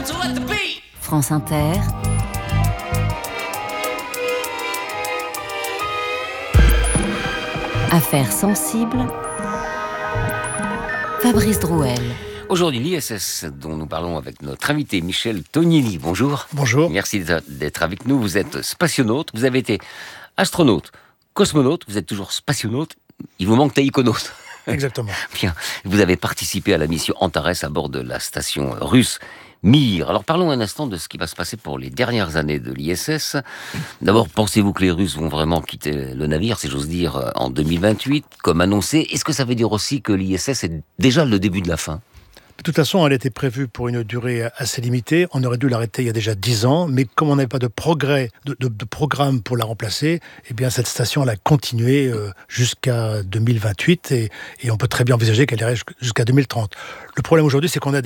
France Inter. Affaires sensibles. Fabrice Drouel. Aujourd'hui, l'ISS, dont nous parlons avec notre invité Michel Tognini. Bonjour. Bonjour. Merci d'être avec nous. Vous êtes spationaute, vous avez été astronaute, cosmonaute, vous êtes toujours spationaute. Il vous manque taïkonaute. Exactement. Bien. Vous avez participé à la mission Antares à bord de la station russe Mir. Alors parlons un instant de ce qui va se passer pour les dernières années de l'ISS. D'abord, pensez-vous que les Russes vont vraiment quitter le navire, si j'ose dire, en 2028, comme annoncé? Est-ce que ça veut dire aussi que l'ISS est déjà le début de la fin? De toute façon, elle était prévue pour une durée assez limitée. On aurait dû l'arrêter il y a déjà 10 ans, mais comme on n'avait pas de programme pour la remplacer, eh bien cette station elle a continué jusqu'à 2028 et on peut très bien envisager qu'elle irait jusqu'à 2030. Le problème aujourd'hui, c'est qu'on a